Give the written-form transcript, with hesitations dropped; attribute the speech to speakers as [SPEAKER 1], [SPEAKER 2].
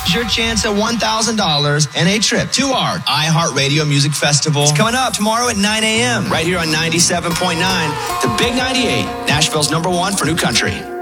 [SPEAKER 1] Your chance at $1,000 and a trip to our iHeartRadio Music Festival. It's coming up tomorrow at 9 a.m. right here on 97.9, the Big 98, Nashville's #1 for new country.